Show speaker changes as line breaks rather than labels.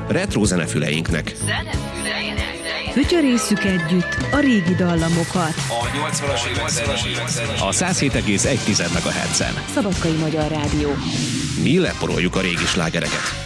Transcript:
retro zenefüleinknek.
Fütyörésszük együtt a régi dallamokat.
A 80-as évek.
A 107,1 MHz-en.
Szabadkai Magyar Rádió.
Mi leporoljuk a régi slágereket.